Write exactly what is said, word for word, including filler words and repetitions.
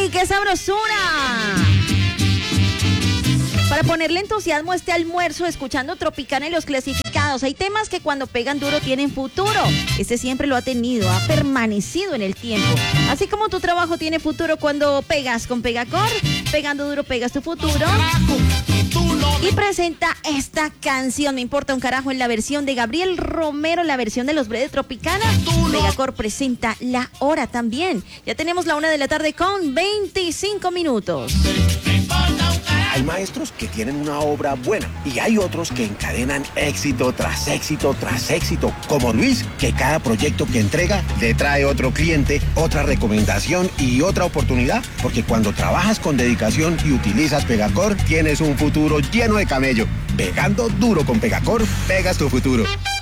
¡Ay, qué sabrosura! Para ponerle entusiasmo a este almuerzo, escuchando Tropicana y los clasificados. Hay temas que cuando pegan duro tienen futuro. Este siempre lo ha tenido, ha permanecido en el tiempo. Así como tu trabajo tiene futuro cuando pegas con Pegacor, pegando duro pegas tu futuro. Y presenta esta canción, Me importa un carajo, en la versión de Gabriel Romero, la versión de Los Bre de Tropicana. Pegacor presenta La Hora también. Ya tenemos la una de la tarde con veinticinco minutos. Hay maestros que tienen una obra buena y hay otros que encadenan éxito tras éxito tras éxito, como Luis, que cada proyecto que entrega le trae otro cliente, otra recomendación y otra oportunidad, porque cuando trabajas con dedicación y utilizas Pegacor, tienes un futuro lleno de camello. Pegando duro con Pegacor, pegas tu futuro.